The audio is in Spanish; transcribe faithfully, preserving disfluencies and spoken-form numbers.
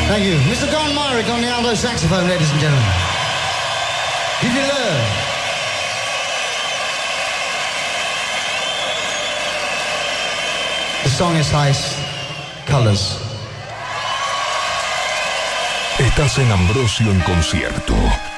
Thank you. Mister Don Myrick on the alto saxophone, ladies and gentlemen. Give you love. The song is Ice Colors. Estás en Ambrosio en concierto.